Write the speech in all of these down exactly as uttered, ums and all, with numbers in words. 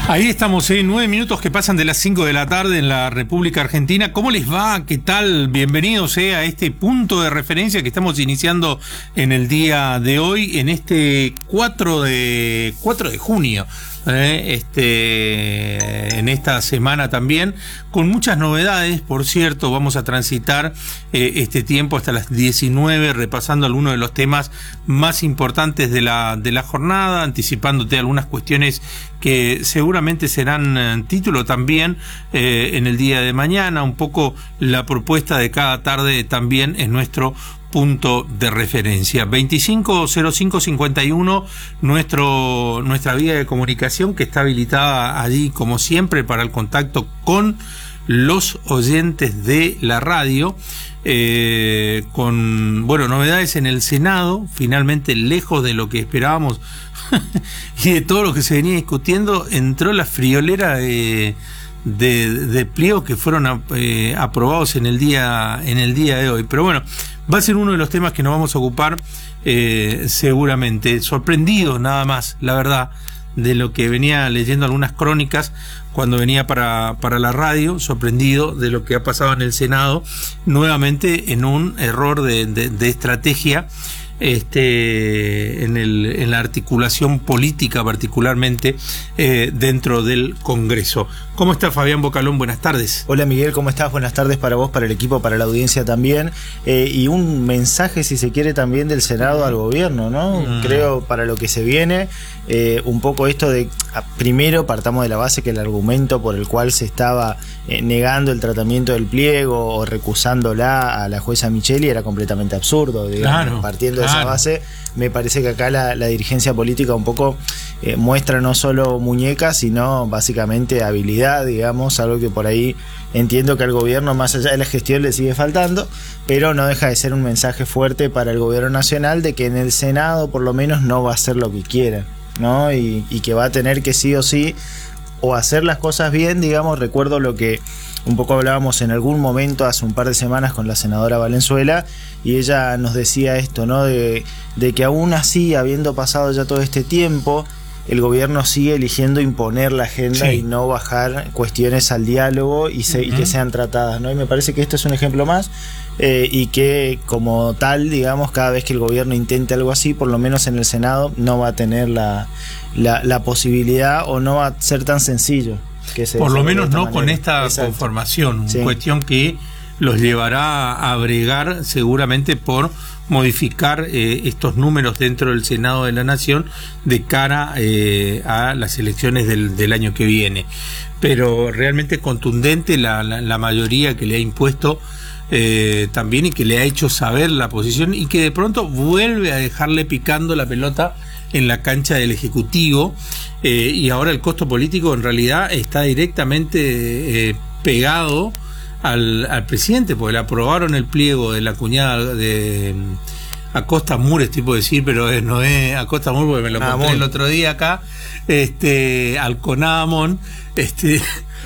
Ahí estamos, ¿eh? Nueve minutos que pasan de las cinco de la tarde en la República Argentina. ¿Cómo les va? ¿Qué tal? Bienvenidos eh, a este punto de referencia que estamos iniciando en el día de hoy, en este cuatro de junio. Eh, este, en esta semana también, con muchas novedades, por cierto. Vamos a transitar eh, este tiempo hasta las diecinueve, repasando algunos de los temas más importantes de la, de la jornada, anticipándote algunas cuestiones que seguramente serán eh, título también eh, en el día de mañana. Un poco la propuesta de cada tarde también es nuestro punto de referencia. veinticinco cero cinco cincuenta y uno, nuestro, nuestra vía de comunicación, que está habilitada allí como siempre para el contacto con los oyentes de la radio, eh, con, bueno, novedades en el Senado, finalmente lejos de lo que esperábamos y de todo lo que se venía discutiendo. Entró la friolera de de, de pliegos que fueron eh, aprobados en el día en el día de hoy. Pero bueno, va a ser uno de los temas que nos vamos a ocupar eh, seguramente. Sorprendido nada más, la verdad, de lo que venía leyendo algunas crónicas cuando venía para, para la radio, sorprendido de lo que ha pasado en el Senado, nuevamente en un error de, de, de estrategia este en, el, en la articulación política, particularmente eh, dentro del Congreso. ¿Cómo está Fabián Bocalón? Buenas tardes. Hola Miguel, ¿cómo estás? Buenas tardes para vos, para el equipo, para la audiencia también. Eh, y un mensaje, si se quiere, también del Senado al gobierno, ¿no? Mm. Creo para lo que se viene, eh, un poco esto de, primero partamos de la base que el argumento por el cual se estaba eh, negando el tratamiento del pliego o recusándola a la jueza Micheli era completamente absurdo, digamos, claro, partiendo de esa base. Me parece que acá la, la dirigencia política un poco eh, muestra no solo muñecas, sino básicamente habilidad, digamos, algo que por ahí entiendo que al gobierno, más allá de la gestión, le sigue faltando, pero no deja de ser un mensaje fuerte para el gobierno nacional de que en el Senado por lo menos no va a hacer lo que quiera, ¿no? Y, y que va a tener que sí o sí o hacer las cosas bien, digamos. Recuerdo lo que un poco hablábamos en algún momento hace un par de semanas con la senadora Valenzuela, y ella nos decía esto, ¿no? De, de que aún así, habiendo pasado ya todo este tiempo, el gobierno sigue eligiendo imponer la agenda, sí, y no bajar cuestiones al diálogo y, se, uh-huh. y que sean tratadas, ¿no? Y me parece que esto es un ejemplo más, eh, y que como tal, digamos, cada vez que el gobierno intente algo así, por lo menos en el Senado, no va a tener la, la, la posibilidad, o no va a ser tan sencillo. Que se por lo menos no manera. Con esta Exacto. conformación, sí. Cuestión que los llevará a bregar seguramente por modificar eh, estos números dentro del Senado de la Nación de cara eh, a las elecciones del, del año que viene. Pero realmente contundente la, la, la mayoría que le ha impuesto eh, también, y que le ha hecho saber la posición, y que de pronto vuelve a dejarle picando la pelota en la cancha del Ejecutivo, eh, y ahora el costo político en realidad está directamente eh, pegado al, al presidente, porque le aprobaron el pliego de la cuñada de Acosta Mures, tipo decir, pero es, no es Acosta Mures, porque me lo conté el otro día acá, este, al Conadamón, este,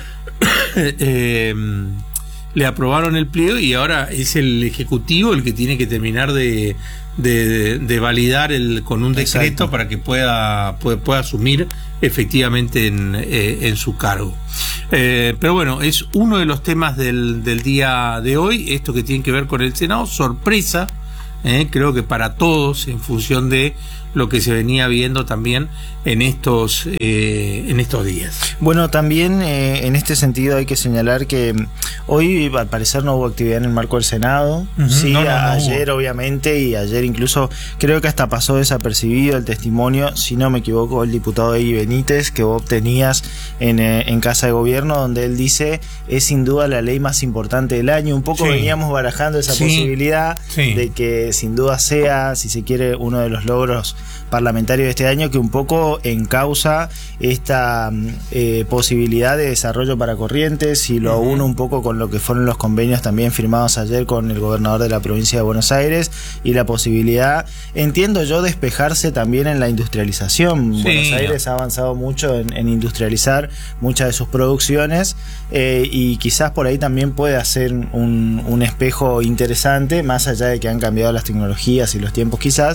eh, le aprobaron el pliego, y ahora es el Ejecutivo el que tiene que terminar de De, de, de validar el con un decreto. Exacto. Para que pueda, pueda, pueda asumir efectivamente en, eh, en su cargo. Eh, pero bueno, es uno de los temas del, del día de hoy, esto que tiene que ver con el Senado. Sorpresa, eh, creo que para todos, en función de lo que se venía viendo también en estos eh, en estos días. Bueno, también eh, en este sentido hay que señalar que hoy al parecer no hubo actividad en el marco del Senado. Uh-huh. Sí, no, no, no ayer hubo. Obviamente, y ayer incluso creo que hasta pasó desapercibido el testimonio, si no me equivoco, el diputado Eddie Benítez, que vos obtenías en, eh, en Casa de Gobierno, donde él dice es sin duda la ley más importante del año. Un poco sí. veníamos barajando esa sí. posibilidad sí. de que sin duda sea, si se quiere, uno de los logros parlamentario de este año, que un poco encausa esta eh, posibilidad de desarrollo para Corrientes, y lo uh-huh. uno un poco con lo que fueron los convenios también firmados ayer con el gobernador de la provincia de Buenos Aires, y la posibilidad, entiendo yo, despejarse también en la industrialización. Sí. Buenos Aires ha avanzado mucho en, en industrializar muchas de sus producciones, eh, y quizás por ahí también puede hacer un, un espejo interesante, más allá de que han cambiado las tecnologías y los tiempos quizás,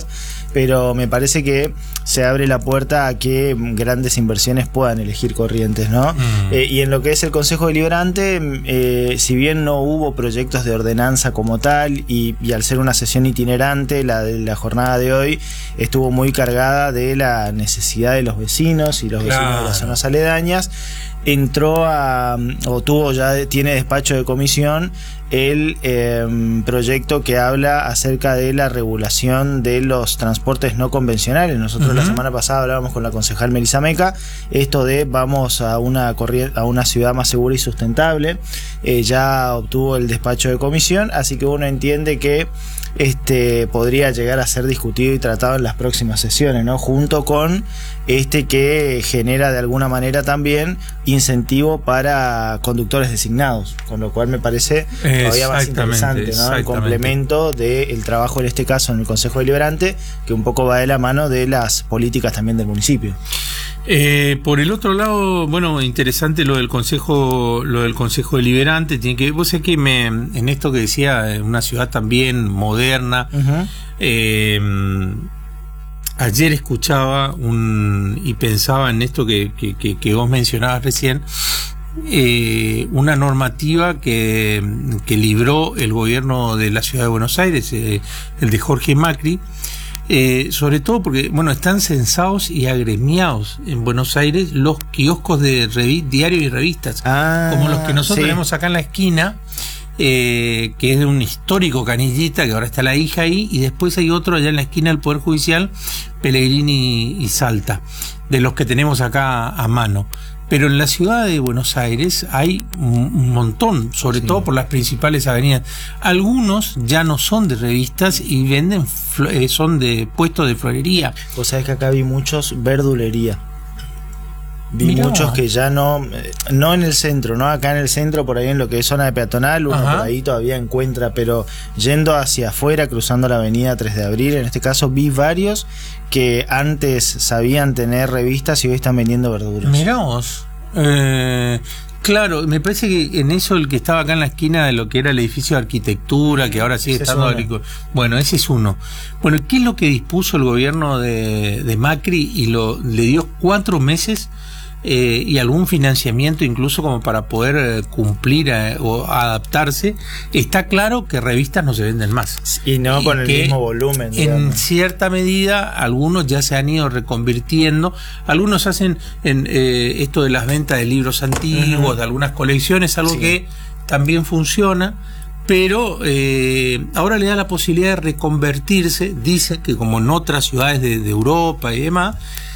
pero me parece que se abre la puerta a que grandes inversiones puedan elegir Corrientes, ¿no? Mm. Eh, y en lo que es el Consejo Deliberante, eh, si bien no hubo proyectos de ordenanza como tal, y, y al ser una sesión itinerante, la de la jornada de hoy estuvo muy cargada de la necesidad de los vecinos y los vecinos claro. de las zonas aledañas, entró a, o tuvo ya, tiene despacho de comisión el eh, proyecto que habla acerca de la regulación de los transportes no convencionales. Nosotros uh-huh. la semana pasada hablábamos con la concejal Melissa Meca, esto de vamos a una corriente, a una ciudad más segura y sustentable, eh, ya obtuvo el despacho de comisión, así que uno entiende que este podría llegar a ser discutido y tratado en las próximas sesiones, ¿no? Junto con este que genera de alguna manera también incentivo para conductores designados, con lo cual me parece todavía más interesante, ¿no? El complemento del trabajo en este caso en el Consejo Deliberante, que un poco va de la mano de las políticas también del municipio. Eh, por el otro lado, bueno, interesante lo del Consejo, lo del Consejo Deliberante, tiene que, vos sé que me, en esto que decía, una ciudad también moderna, uh-huh. eh, ayer escuchaba un y pensaba en esto que, que, que, que vos mencionabas recién, eh, una normativa que, que libró el gobierno de la ciudad de Buenos Aires, eh, el de Jorge Macri, eh, sobre todo porque, bueno, están censados y agremiados en Buenos Aires los kioscos de revi- diarios y revistas, ah, como los que nosotros sí. tenemos acá en la esquina. Eh, que es de un histórico Canillita, que ahora está la hija ahí, y después hay otro allá en la esquina del Poder Judicial, Pellegrini y Salta, de los que tenemos acá a mano. Pero en la ciudad de Buenos Aires hay un montón, sobre sí. todo por las principales avenidas. Algunos ya no son de revistas y venden, eh, son de puestos de florería. Vos sabés que acá vi muchos verdulería. Vi Mirá. muchos que ya no, no en el centro, no acá en el centro, por ahí en lo que es zona de peatonal, uno Ajá. por ahí todavía encuentra, pero yendo hacia afuera, cruzando la avenida tres de abril, en este caso vi varios que antes sabían tener revistas y hoy están vendiendo verduras. Mirá vos. Eh, claro, me parece que en eso el que estaba acá en la esquina de lo que era el edificio de arquitectura, que ahora sigue ese estando agrícola. Bueno, ese es uno. Bueno, ¿qué es lo que dispuso el gobierno de, de Macri y lo le dio cuatro meses? Eh, y algún financiamiento incluso como para poder eh, cumplir eh, o adaptarse? Está claro que revistas no se venden más y no y con el mismo volumen, digamos. En cierta medida algunos ya se han ido reconvirtiendo, algunos hacen en, eh, esto de las ventas de libros antiguos, uh-huh. de algunas colecciones, algo sí. que también funciona, pero eh, ahora le da la posibilidad de reconvertirse, dice que como en otras ciudades de, de Europa y demás,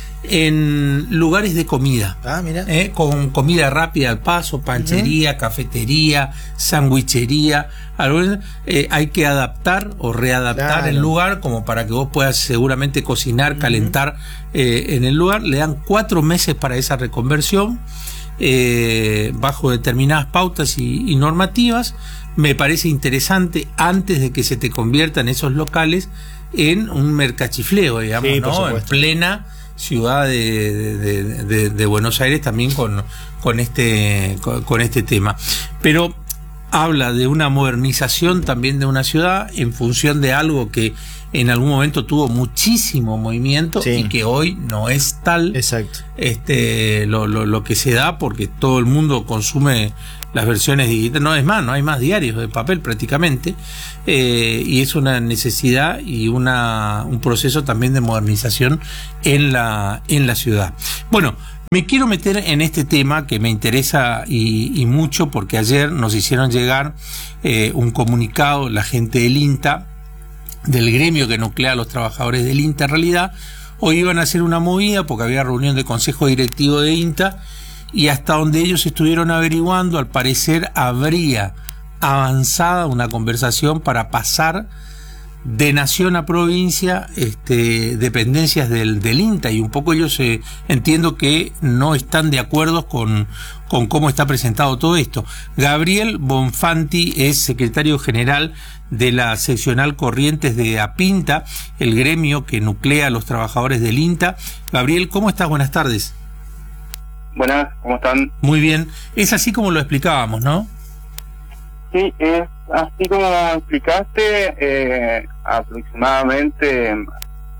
en lugares de comida, ah, mira. Eh, con comida rápida al paso, panchería, uh-huh. cafetería, sandwichería. Eh, hay que adaptar o readaptar claro. el lugar como para que vos puedas seguramente cocinar, uh-huh. calentar eh, en el lugar. Le dan cuatro meses para esa reconversión, eh, bajo determinadas pautas y, y normativas. Me parece interesante antes de que se te conviertan esos locales en un mercachifleo, digamos, sí, ¿no? En plena ciudad de, de, de, de Buenos Aires también con, con este con, con este tema. Pero habla de una modernización también de una ciudad en función de algo que en algún momento tuvo muchísimo movimiento sí. y que hoy no es tal. Exacto. Este lo, lo, lo que se da porque todo el mundo consume las versiones digitales, no es más, no hay más diarios de papel prácticamente, eh, y es una necesidad y una un proceso también de modernización en la en la ciudad. Bueno, me quiero meter en este tema que me interesa y, y mucho porque ayer nos hicieron llegar eh, un comunicado la gente del INTA, del gremio que nuclea a los trabajadores del INTA. En realidad hoy iban a hacer una movida porque había reunión de consejo directivo de INTA, y hasta donde ellos estuvieron averiguando, al parecer habría avanzada una conversación para pasar de nación a provincia este, dependencias del, del INTA, y un poco ellos eh, entiendo que no están de acuerdo con, con cómo está presentado todo esto. Gabriel Bonfanti es secretario general de la seccional Corrientes de APINTA, el gremio que nuclea a los trabajadores del INTA. Gabriel, ¿cómo estás? Buenas tardes. Buenas, ¿cómo están? Muy bien. Es así como lo explicábamos, ¿no? Sí, es así como explicaste. Eh, aproximadamente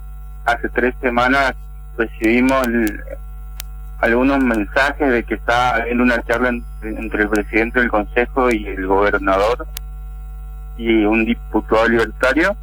hace tres semanas recibimos el, algunos mensajes de que está habiendo una charla entre, entre el presidente del Consejo y el gobernador y un diputado libertario.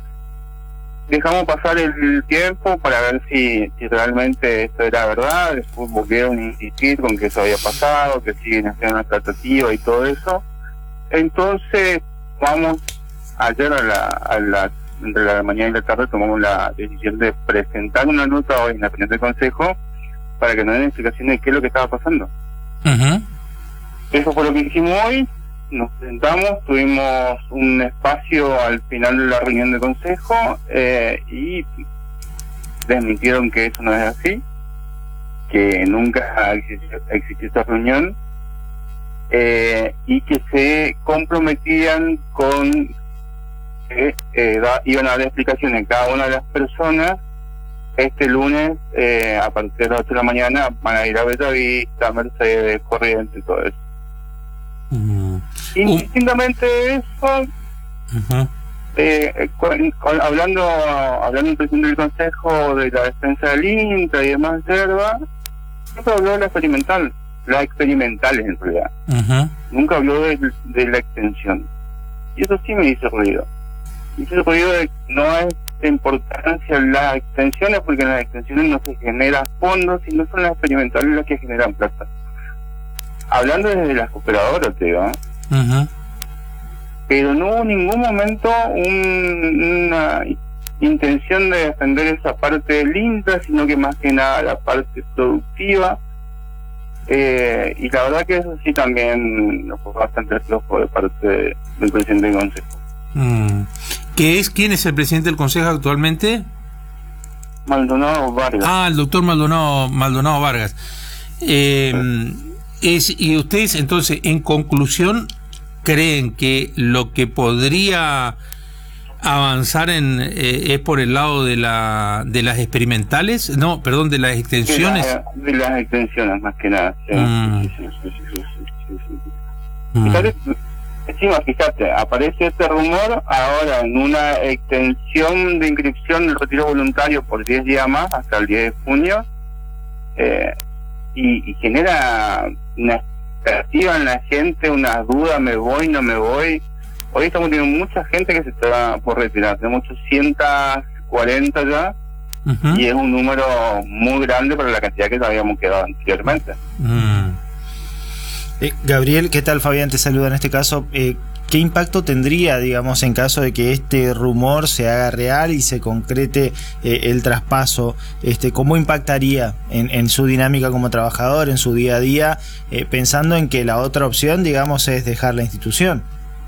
Dejamos pasar el tiempo para ver si, si realmente esto era verdad. Después volvieron a insistir con que eso había pasado, que siguen haciendo una tratativa y todo eso. Entonces, vamos, ayer a la, a la, entre la mañana y la tarde tomamos la decisión de presentar una nota hoy en la reunión del Consejo para que nos den explicaciones de qué es lo que estaba pasando. Uh-huh. Eso fue lo que hicimos hoy. Nos presentamos, tuvimos un espacio al final de la reunión del Consejo eh, y desmintieron que eso no es así, que nunca existió, existió esta reunión eh, y que se comprometían con que eh, da, iban a dar explicaciones a cada una de las personas. Este lunes, eh, a partir de las ocho de la mañana, van a ir a Bellavista, Mercedes, Corrientes y todo eso. Uh-huh. Indistintamente de eso, uh-huh. eh, con, con, hablando hablando el presidente del Consejo de la defensa del INTA y demás yerba, siempre habló de la experimental, las experimentales en realidad. Uh-huh. Nunca habló de, de la extensión. Y eso sí me hizo ruido. Me hizo ruido de que no es de importancia las extensiones, porque en las extensiones no se genera fondos, sino son las experimentales las que generan plata. Hablando desde las operadoras, te digo, ¿eh? Uh-huh. Pero no hubo en ningún momento un, una intención de defender esa parte del INTA, sino que más que nada la parte productiva, eh, y la verdad que eso sí también fue bastante flojo de parte de, del presidente del Consejo. Mm. ¿Qué es? ¿Quién es el presidente del Consejo actualmente? Maldonado Vargas. Ah, el doctor Maldonado, Maldonado Vargas. Eh, sí. es, y ustedes, entonces, en conclusión, ¿creen que lo que podría avanzar en eh, es por el lado de la de las experimentales? No, perdón, de las extensiones. De, la, de las extensiones, más que nada. Sí, mm. sí, sí, sí, sí, sí, sí, sí, sí. Mm. Fíjate, encima, fíjate, aparece este rumor ahora en una extensión de inscripción del retiro voluntario por diez días más, hasta el diez de junio, eh, y, y genera una expectativa en la gente, una duda, me voy, no me voy. Hoy estamos teniendo mucha gente que se está por retirar, tenemos ochocientos cuarenta ya, uh-huh. y es un número muy grande para la cantidad que habíamos quedado anteriormente. Mm. Eh, Gabriel, ¿qué tal? Fabián te saluda en este caso. Eh, ¿Qué impacto tendría, digamos, en caso de que este rumor se haga real y se concrete eh, el traspaso? Este, ¿Cómo impactaría en, en su dinámica como trabajador, en su día a día, eh, pensando en que la otra opción, digamos, es dejar la institución?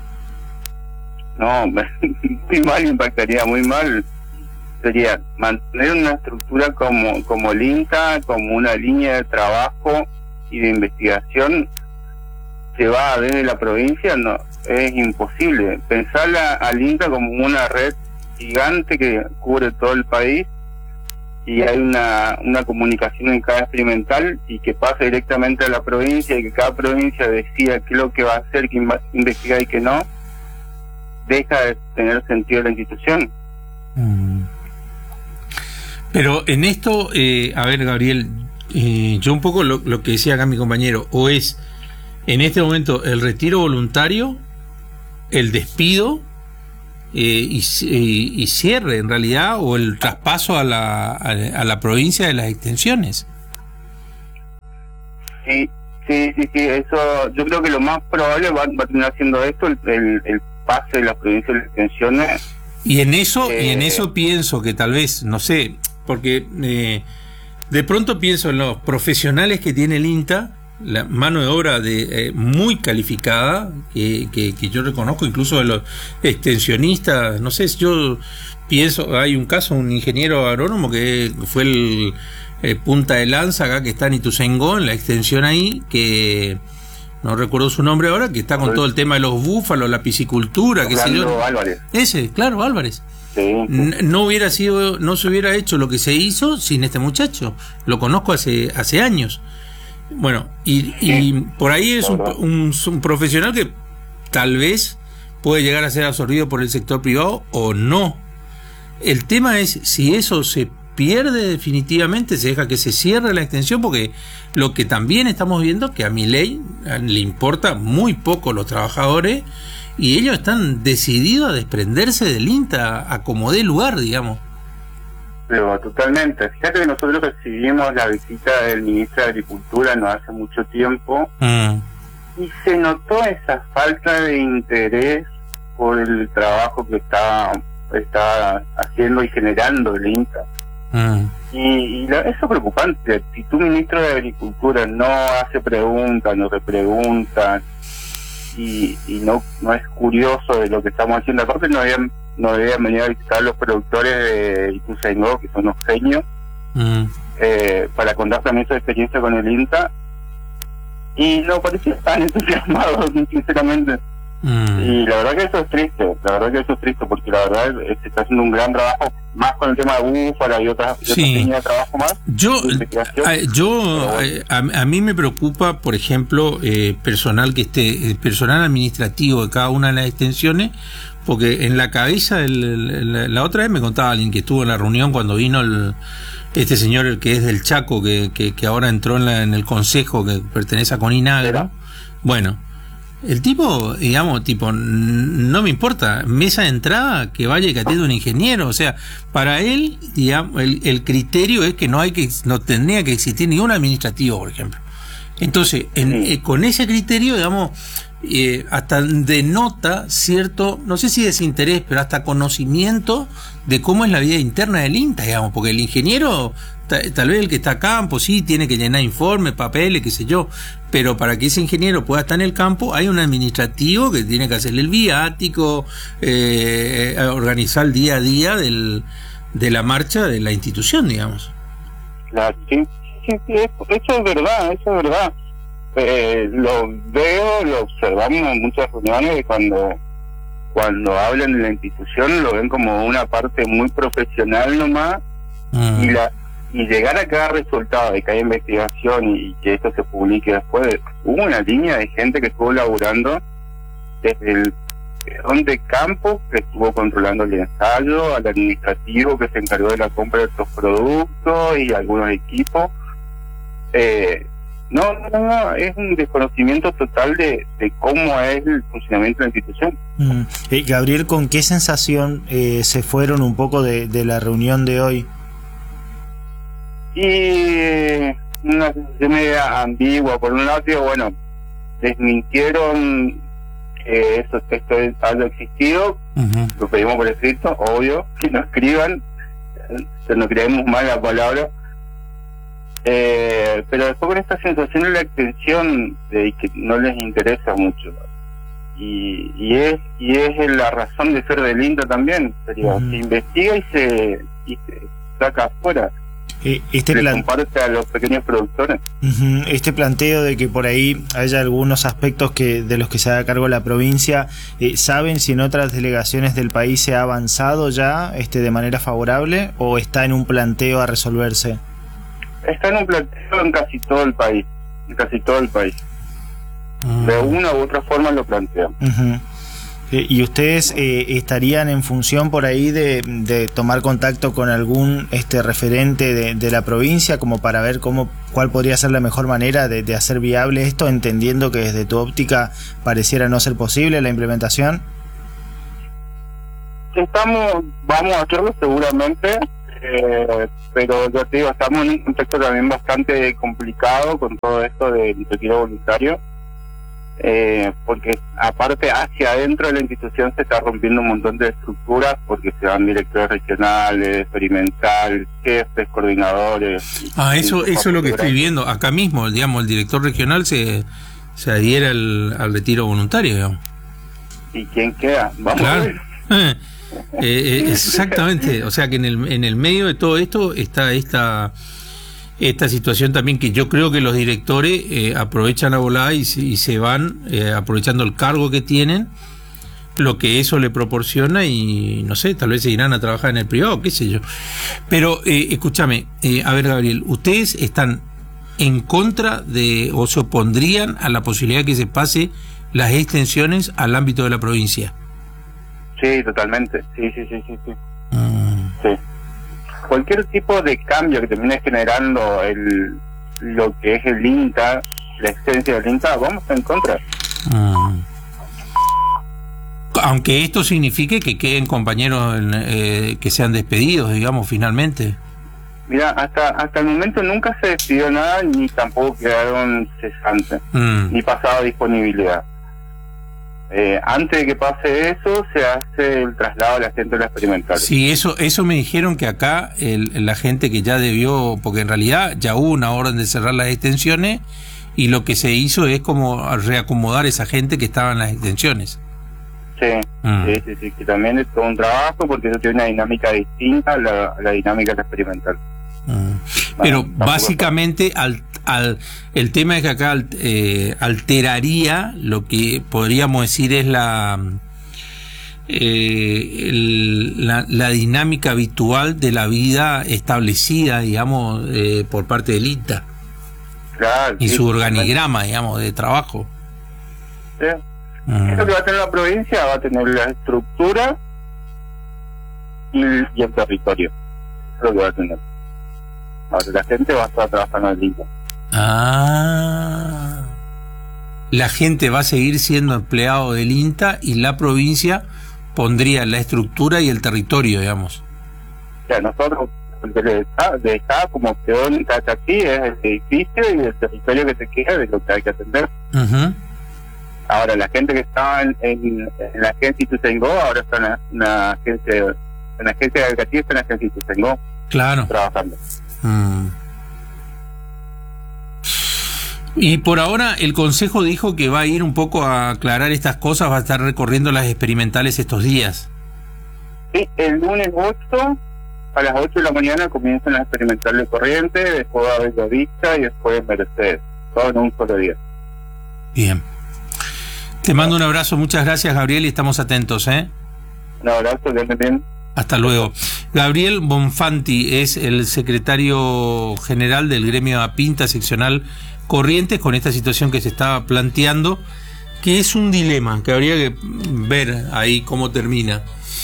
No, muy mal, impactaría muy mal. Sería mantener una estructura como, como el INTA, como una línea de trabajo y de investigación que va desde la provincia, no, es imposible. Pensarla al INTA como una red gigante que cubre todo el país y hay una, una comunicación en cada experimental y que pasa directamente a la provincia y que cada provincia decida qué es lo que va a hacer, qué va a investigar y qué no, deja de tener sentido la institución. Mm. Pero en esto, eh, a ver, Gabriel, eh, yo un poco lo, lo que decía acá mi compañero, o es en este momento el retiro voluntario, el despido eh, y, y, y cierre en realidad, o el traspaso a la, a, a la provincia de las extensiones. Sí, sí, sí, sí, eso yo creo que lo más probable va, va a terminar siendo esto, el, el, el pase de la provincia de las extensiones. Y en eso, eh, y en eso pienso que tal vez, no sé, porque eh, de pronto pienso en los profesionales que tiene el INTA, la mano de obra de eh, muy calificada, que, que, que yo reconozco, incluso de los extensionistas. No sé, yo pienso, hay un caso, un ingeniero agrónomo que fue el eh, punta de lanza acá, que está en Ituzaingó, en la extensión ahí, que no recuerdo su nombre ahora, que está con todo el tema de los búfalos, la piscicultura, que se yo. Álvarez. Ese, claro, Álvarez. Sí. No hubiera sido, no se hubiera hecho lo que se hizo sin este muchacho. Lo conozco hace hace años. Bueno, y, y por ahí es un, un, un profesional que tal vez puede llegar a ser absorbido por el sector privado o no. El tema es si eso se pierde definitivamente, se deja que se cierre la extensión, porque lo que también estamos viendo que a Milei le importa muy poco los trabajadores y ellos están decididos a desprenderse del INTA a como dé lugar, digamos. Pero totalmente. Fíjate que nosotros recibimos la visita del ministro de Agricultura no hace mucho tiempo mm. y se notó esa falta de interés por el trabajo que está, está haciendo y generando el INTA. Mm. Y, y la, eso es preocupante. Si tu ministro de Agricultura no hace preguntas, no repregunta y, y no no es curioso de lo que estamos haciendo, aparte no habían no debían venir a visitar los productores de Ituzaingó, que son unos genios, mm. eh, para contar también su experiencia con el INTA, y no parecía tan entusiasmado, sinceramente. Mm. Y la verdad que eso es triste, la verdad que eso es triste, porque la verdad es, se está haciendo un gran trabajo, más con el tema de búfala y otras, y otras sí. líneas de trabajo más. Yo, a, yo a, a mí me preocupa, por ejemplo, eh, personal que esté, eh, personal administrativo de cada una de las extensiones, porque en la cabeza, el, la, la otra vez me contaba alguien que estuvo en la reunión cuando vino el, este señor, el que es del Chaco, que, que, que ahora entró en, la, en el consejo que pertenece a Coninagro. Bueno, el tipo, digamos, tipo, no me importa, mesa de entrada, que vaya y que atienda un ingeniero. O sea, para él, digamos, el, el criterio es que no hay que, no tendría que existir ningún administrativo, por ejemplo. Entonces, en, eh, con ese criterio, digamos, eh, hasta denota cierto, no sé si desinterés, pero hasta conocimiento de cómo es la vida interna del INTA, digamos, porque el ingeniero, ta, tal vez el que está a campo, sí, tiene que llenar informes, papeles, qué sé yo, pero para que ese ingeniero pueda estar en el campo, hay un administrativo que tiene que hacerle el viático, eh, organizar el día a día del, de la marcha de la institución, digamos. Claro, sí. Sí, sí, eso es verdad, eso es verdad. Eh, lo veo, lo observamos en muchas reuniones, y cuando cuando hablan de la institución lo ven como una parte muy profesional nomás, mm. y la y llegar a cada resultado de que haya investigación y que esto se publique después. Hubo una línea de gente que estuvo laburando desde el de campo, que estuvo controlando el ensayo, al administrativo que se encargó de la compra de estos productos y algunos equipos. Eh, no, no, no, es un desconocimiento total de, de cómo es el funcionamiento de la institución. Mm. Eh, Gabriel, ¿con qué sensación eh, se fueron un poco de, de la reunión de hoy? Y una sensación media ambigua. Por un lado, digo, bueno, desmintieron que eso, esto haya existido, uh-huh. Lo pedimos por escrito, obvio, que no escriban, que no creemos mal la palabra. Eh, pero después con esta sensación de la extensión de que no les interesa mucho, y, y es y es la razón de ser del INTA también, sería, uh-huh. Se investiga y se, y se saca afuera, eh, este le comparte a los pequeños productores. Uh-huh. Este planteo de que por ahí haya algunos aspectos que de los que se haga cargo la provincia, eh, ¿saben si en otras delegaciones del país se ha avanzado ya este de manera favorable o está en un planteo a resolverse? Está en un planteo en casi todo el país, en casi todo el país. Uh-huh. De una u otra forma lo plantean. Uh-huh. ¿Y ustedes eh, estarían en función por ahí de, de tomar contacto con algún este referente de, de la provincia como para ver cómo cuál podría ser la mejor manera de, de hacer viable esto, entendiendo que desde tu óptica pareciera no ser posible la implementación? Estamos, vamos a hacerlo seguramente. Eh, pero yo te digo, estamos en un contexto también bastante complicado con todo esto del retiro voluntario, eh, porque aparte hacia adentro de la institución se está rompiendo un montón de estructuras, porque se van directores regionales, experimental, jefes, coordinadores. Ah, eso eso es lo que estoy viendo acá mismo, digamos, el director regional se, se adhiere al, al retiro voluntario, digamos. ¿Y quién queda? Vamos claro. a ver. Eh, eh, exactamente, o sea que en el, en el medio de todo esto está esta esta situación también, que yo creo que los directores eh, aprovechan la volada y se, y se van eh, aprovechando el cargo que tienen, lo que eso le proporciona, y no sé, tal vez se irán a trabajar en el privado, qué sé yo. Pero eh, escúchame, eh, a ver, Gabriel, ¿ustedes están en contra de o se opondrían a la posibilidad de que se pase las extensiones al ámbito de la provincia? Sí, totalmente. Sí, sí, sí, sí. Sí. Mm. Sí. cualquier tipo de cambio que termine generando el lo que es el INTA, la esencia del INTA, vamos en contra. Mm. Aunque esto signifique que queden compañeros eh, que sean despedidos, digamos, finalmente. Mira, hasta hasta el momento nunca se despidió nada, ni tampoco quedaron cesantes, Mm. ni pasaba disponibilidad. Eh, antes de que pase eso, se hace el traslado de la gente de la experimental. Sí, eso eso me dijeron que acá el, la gente que ya debió, porque en realidad ya hubo una orden de cerrar las extensiones y lo que se hizo es como reacomodar esa gente que estaba en las extensiones. Sí, Mm. sí, sí, sí, que también es todo un trabajo porque eso tiene una dinámica distinta a la, a la dinámica de la experimental. Mm. Pero Bueno, básicamente al, al, el tema es que acá eh, alteraría lo que podríamos decir es la, eh, el, la la dinámica habitual de la vida establecida, digamos, eh, por parte del INTA Claro, y sí, su organigrama, digamos, de trabajo. sí. Mm. Eso que va a tener la provincia, va a tener la estructura y, y el territorio. Eso es lo que va a tener. Ahora la gente va a estar trabajando en el INTA. Ah, la gente va a seguir siendo empleado del INTA y la provincia pondría la estructura y el territorio, digamos. O sea, nosotros, de Estado, de Estado como peón en Cachací, es el edificio y el territorio que se queda de lo que hay que atender. Uh-huh. Ahora, la gente que estaba en, en, en la agencia Ituzaingó, ahora está en la, en la agencia, en la agencia de Cachací, está en la agencia Ituzaingó, Claro. trabajando. Mm. Y por ahora el Consejo dijo que va a ir un poco a aclarar estas cosas, va a estar recorriendo las experimentales estos días. Sí, el lunes ocho, a las ocho de la mañana comienzan las experimentales corrientes, después va a Bellavista y después en Mercedes, todo en un solo día. Bien. Te mando un abrazo, muchas gracias, Gabriel, y estamos atentos, ¿eh? Un abrazo, que estén bien. Hasta luego. Gabriel Bonfanti es el secretario general del gremio APINTA seccional Corrientes, con esta situación que se estaba planteando, que es un dilema, que habría que ver ahí cómo termina.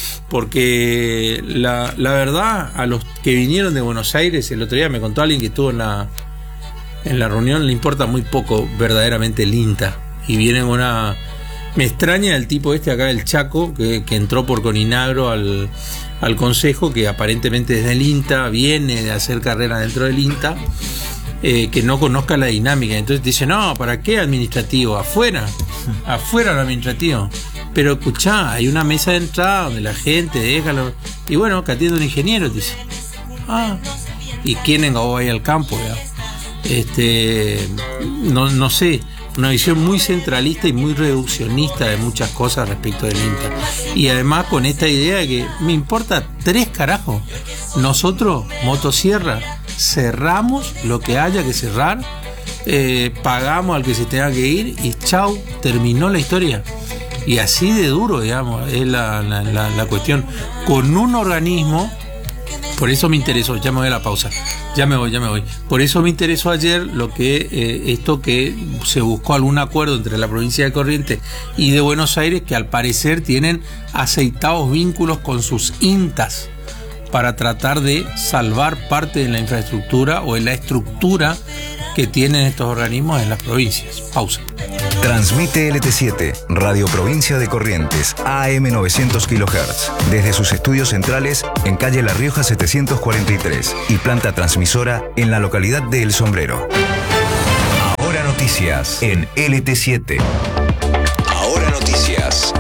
Porque la, la verdad, a los que vinieron de Buenos Aires, el otro día me contó alguien que estuvo en la, en la reunión, le importa muy poco verdaderamente el INTA. Y vienen una... Me extraña el tipo este acá del Chaco, que, que entró por Coninagro al, al Consejo, que aparentemente es del INTA, viene de hacer carrera dentro del INTA, eh, que no conozca la dinámica. Entonces dice, no, ¿para qué administrativo? Afuera, afuera lo administrativo. Pero escuchá, hay una mesa de entrada donde la gente deja lo... Y bueno, que atiende un ingeniero, dice. Ah, ¿y quién engabó ahí al campo? Ya? Este, no, no sé, una visión muy centralista y muy reduccionista de muchas cosas respecto del INTA. Y además con esta idea de que me importa tres carajos. Nosotros, Motosierra, cerramos lo que haya que cerrar, eh, pagamos al que se tenga que ir y chau, terminó la historia. Y así de duro, digamos, es la, la, la, la cuestión. Con un organismo, por eso me interesó, ya me voy a la pausa, ya me voy, ya me voy. Por eso me interesó ayer lo que eh, esto que se buscó algún acuerdo entre la provincia de Corrientes y de Buenos Aires, que al parecer tienen aceitados vínculos con sus INTAs para tratar de salvar parte de la infraestructura o de la estructura que tienen estos organismos en las provincias. Pausa. Transmite L T siete, Radio Provincia de Corrientes, A M novecientos kilohertz, desde sus estudios centrales en calle La Rioja setecientos cuarenta y tres y planta transmisora en la localidad de El Sombrero. Ahora noticias en L T siete. Ahora noticias.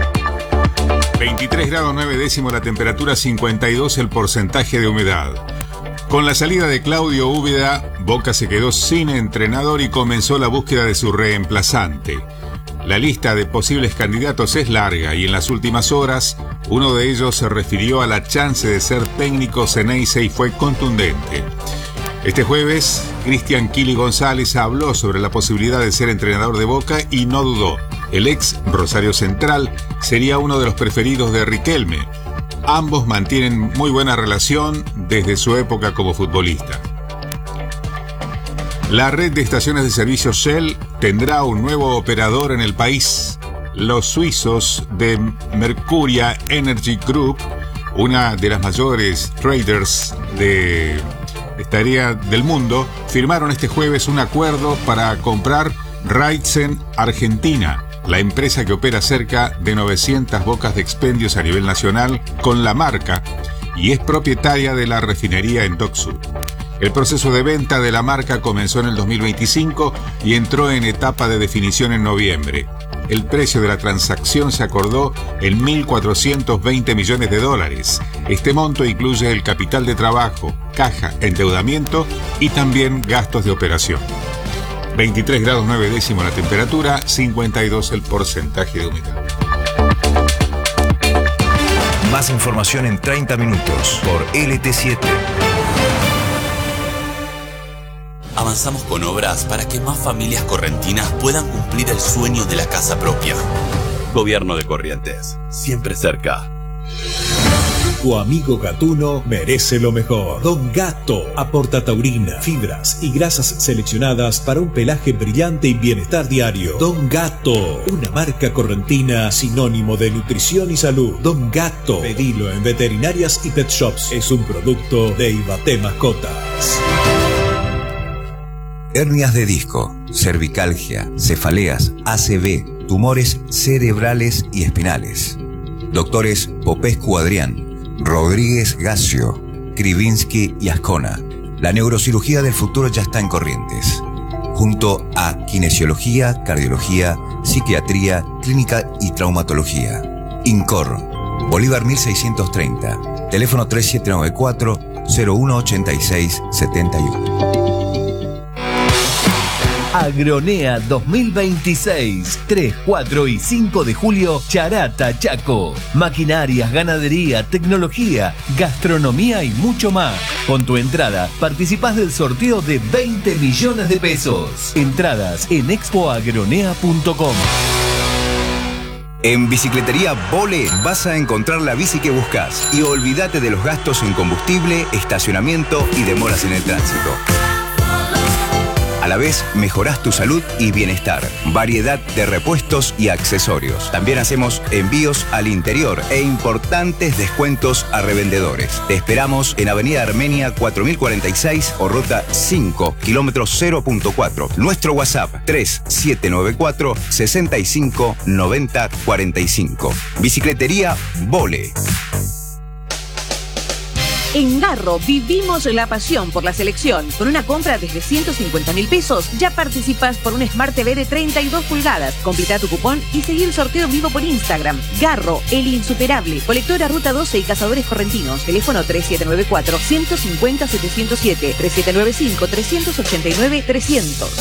veintitrés grados nueve décimo la temperatura, cincuenta y dos el porcentaje de humedad. Con la salida de Claudio Úbeda, Boca se quedó sin entrenador y comenzó la búsqueda de su reemplazante. La lista de posibles candidatos es larga y en las últimas horas, uno de ellos se refirió a la chance de ser técnico Ceneice y fue contundente. Este jueves, Cristian Kili González habló sobre la posibilidad de ser entrenador de Boca y no dudó. El ex Rosario Central sería uno de los preferidos de Riquelme. Ambos mantienen muy buena relación desde su época como futbolista. La red de estaciones de servicio Shell tendrá un nuevo operador en el país. Los suizos de Mercuria Energy Group, una de las mayores traders de esta área del mundo, firmaron este jueves un acuerdo para comprar Raizen Argentina, la empresa que opera cerca de novecientas bocas de expendios a nivel nacional con la marca y es propietaria de la refinería en Dock Sud. El proceso de venta de la marca comenzó en el dos mil veinticinco y entró en etapa de definición en noviembre. El precio de la transacción se acordó en mil cuatrocientos veinte millones de dólares. Este monto incluye el capital de trabajo, caja, endeudamiento y también gastos de operación. veintitrés grados nueve décimos la temperatura, cincuenta y dos el porcentaje de humedad. Más información en treinta minutos por L T siete. Avanzamos con obras para que más familias correntinas puedan cumplir el sueño de la casa propia. Gobierno de Corrientes, siempre cerca. Tu amigo gatuno merece lo mejor. Don Gato aporta taurina, fibras y grasas seleccionadas para un pelaje brillante y bienestar diario. Don Gato, una marca correntina sinónimo de nutrición y salud. Don Gato, pedilo en veterinarias y pet shops. Es un producto de Ibate Mascotas. Hernias de disco, cervicalgia, cefaleas, A C V, tumores cerebrales y espinales. Doctores Popescu Adrián, Rodríguez Gacio, Krivinsky y Ascona. La neurocirugía del futuro ya está en Corrientes. Junto a kinesiología, cardiología, psiquiatría, clínica y traumatología. INCOR, Bolívar mil seiscientos treinta. Teléfono tres siete nueve cuatro, cero uno ocho seis siete uno. Agronea dos mil veintiséis, tres, cuatro y cinco de julio, Charata, Chaco. Maquinarias, ganadería, tecnología, gastronomía y mucho más. Con tu entrada participás del sorteo de veinte millones de pesos. Entradas en expo agronea punto com. En Bicicletería Vole vas a encontrar la bici que buscas y olvídate de los gastos en combustible, estacionamiento y demoras en el tránsito. A la vez, mejorás tu salud y bienestar. Variedad de repuestos y accesorios. También hacemos envíos al interior e importantes descuentos a revendedores. Te esperamos en Avenida Armenia cuatro mil cuarenta y seis o Ruta cinco, kilómetro cero punto cuatro. Nuestro WhatsApp tres siete nueve cuatro, seis cinco, nueve cero cuatro cinco. Bicicletería Vole. En Garro vivimos la pasión por la selección. Con una compra desde ciento cincuenta mil pesos ya participas por un Smart T V de treinta y dos pulgadas. Completa tu cupón y seguí el sorteo en vivo por Instagram. Garro, el insuperable. Colectora Ruta doce y Cazadores Correntinos. Teléfono tres siete nueve cuatro, uno cinco cero, siete cero siete, tres siete nueve cinco, tres ocho nueve, trescientos.